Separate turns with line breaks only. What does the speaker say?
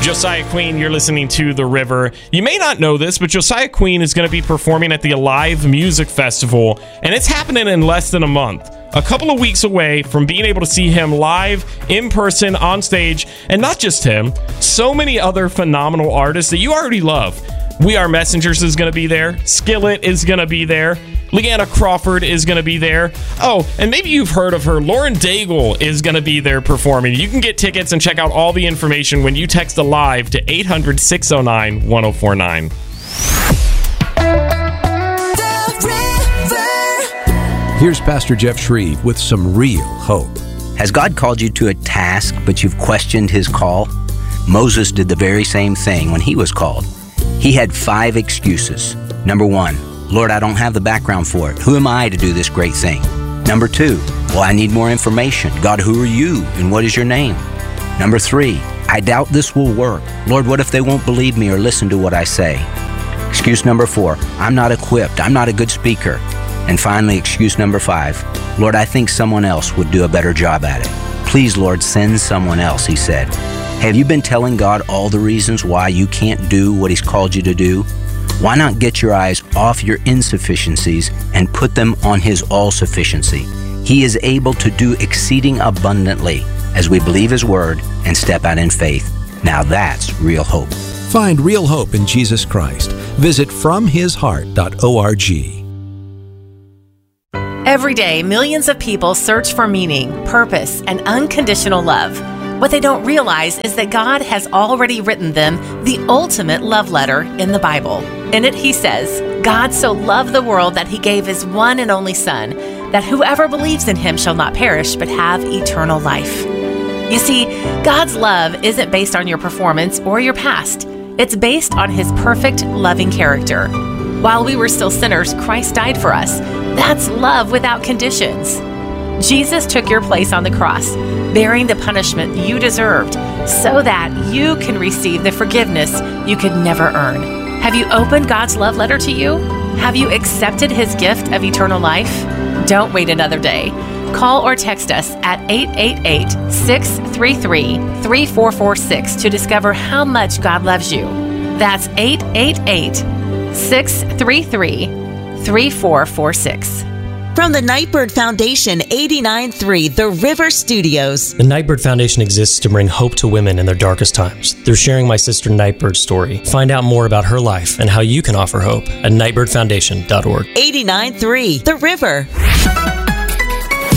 Josiah Queen, you're listening to The River. You may not know this, but Josiah Queen is going to be performing at the Alive Music Festival, and it's happening in less than a month. A couple of weeks away from being able to see him live, in person, on stage, and not just him, so many other phenomenal artists that you already love. We Are Messengers is going to be there. Skillet is going to be there. Leanna Crawford is going to be there. Oh, and maybe you've heard of her. Lauren Daigle is going to be there performing. You can get tickets and check out all the information when you text ALIVE to 800-609-1049.
Here's Pastor Jeff Shreve with some real hope.
Has God called you to a task, but you've questioned his call? Moses did the very same thing when he was called. He had 5 excuses. Number 1, Lord, I don't have the background for it. Who am I to do this great thing? Number 2, well, I need more information. God, who are you and what is your name? Number 3, I doubt this will work. Lord, what if they won't believe me or listen to what I say? Excuse number 4, I'm not equipped. I'm not a good speaker. And finally, excuse number 5, Lord, I think someone else would do a better job at it. Please, Lord, send someone else, he said. Have you been telling God all the reasons why you can't do what he's called you to do? Why not get your eyes off your insufficiencies and put them on his all-sufficiency? He is able to do exceeding abundantly as we believe his word and step out in faith. Now that's real hope.
Find real hope in Jesus Christ. Visit FromHisHeart.org.
Every day, millions of people search for meaning, purpose, and unconditional love. What they don't realize is that God has already written them the ultimate love letter in the Bible. In it, he says, God so loved the world that he gave his one and only Son, that whoever believes in him shall not perish but have eternal life. You see, God's love isn't based on your performance or your past. It's based on his perfect, loving character. While we were still sinners, Christ died for us. That's love without conditions. Jesus took your place on the cross, bearing the punishment you deserved, so that you can receive the forgiveness you could never earn. Have you opened God's love letter to you? Have you accepted his gift of eternal life? Don't wait another day. Call or text us at 888-633-3446 to discover how much God loves you. That's 888-633-3446.
From the Nightbird Foundation, 89.3 The River Studios.
The Nightbird Foundation exists to bring hope to women in their darkest times. Through sharing my sister Nightbird's story. Find out more about her life and how you can offer hope at nightbirdfoundation.org.
89.3 The River.